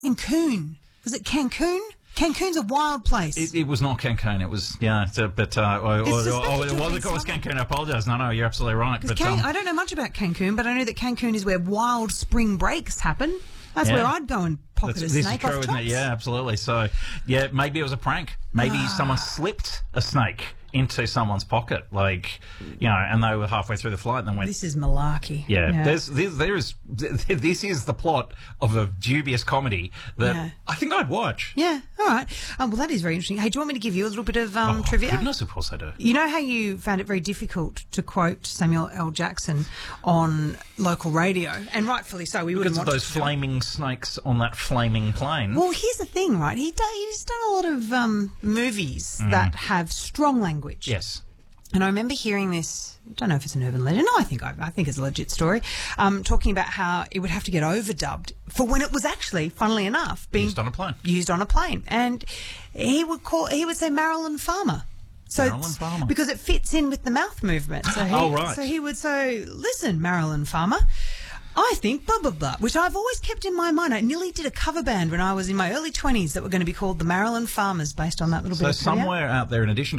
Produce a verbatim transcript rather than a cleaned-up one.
Cancun. Was it Cancun? Cancun's a wild place. It, it was not Cancun. It was, yeah, it's a, but, uh, oh, oh, oh, it was, it was Cancun. I apologise. No, no, you're absolutely right. But Can- um, I don't know much about Cancun, but I know that Cancun is where wild spring breaks happen. That's Yeah. where I'd go and pocket That's, a this snake is true, off isn't tops. it? Yeah, absolutely. So, yeah, maybe it was a prank. Maybe Ah. someone slipped a snake into someone's pocket, like, you know, and they were halfway through the flight and then went, This is malarkey. yeah, There's, there's, there is, this is the plot of a dubious comedy that Yeah. I think I'd watch. Yeah, all right. Um, well, that is very interesting. Hey, do you want me to give you a little bit of um, Oh, trivia? goodness, of course I do. You know how you found it very difficult to quote Samuel L. Jackson on local radio, and rightfully so. We wouldn't Because of want those to do it. flaming snakes on that flaming plane. Well, here's the thing, right? He do, he's done a lot of um, movies that have strong language. Yes. And I remember hearing this, I don't know if it's an urban legend, no, I think I, I think it's a legit story, um, talking about how it would have to get overdubbed for when it was actually, funnily enough, being Used on a plane. Used on a plane. And he would call, he would say Marilyn Farmer. So Marilyn it's- Farmer. Because it fits in with the mouth movement. So he, Oh, right. So he would say, listen, Marilyn Farmer, I think blah, blah, blah, which I've always kept in my mind. I nearly did a cover band when I was in my early twenties that were going to be called the Marilyn Farmers based on that little So bit of trivia. somewhere out there, in addition to